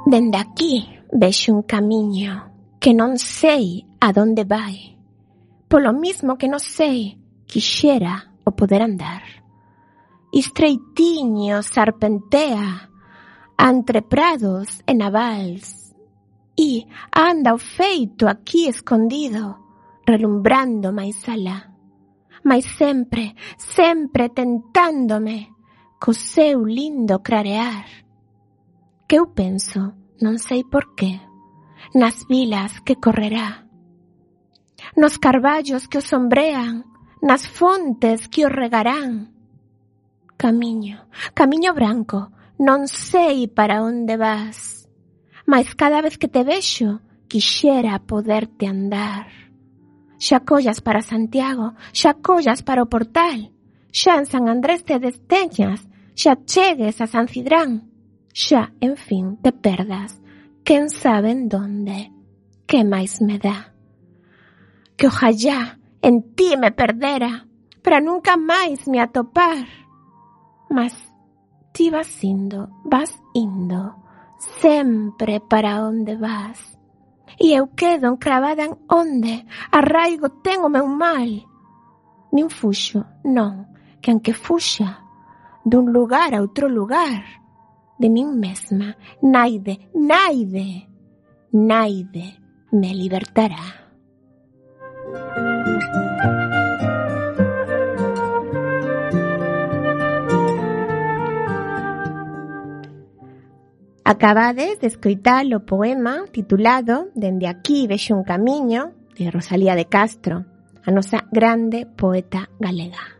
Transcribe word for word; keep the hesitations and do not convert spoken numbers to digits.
Dende aquí vexo un camiño que non sei a donde vai. Polo mismo que non sei, quixera o poder andar. Estreitiño serpentea entre prados e navals e anda o feito aquí escondido, relumbrando máis alá, mais sempre, sempre tentándome co seu lindo clarear. Que eu penso, non sei por qué, nas vilas que correrá, nos carballos que o sombrean, nas fontes que o regarán. Camiño, camiño branco, non sei para onde vas, mas cada vez que te vexo, quixera poderte andar. Xa collas para Santiago, xa collas para o Portal, xa en San Andrés te desteñas, xa chegues a San Cidrán, xa, en fin, te perdas, quen sabe en donde, que máis me dá. Que ojalá en ti me perdera, para nunca máis me atopar. Mas ti vas indo, vas indo, sempre para onde vas. E eu quedo encravada en onde arraigo ten o meu mal. Nin fuxo, non, que aunque fuxa dun lugar a outro lugar, de min mesma, naide, naide, naide me libertará. Acabades de escoitar o poema titulado Dende aquí vexo un camiño, de Rosalía de Castro, a nosa grande poeta galega.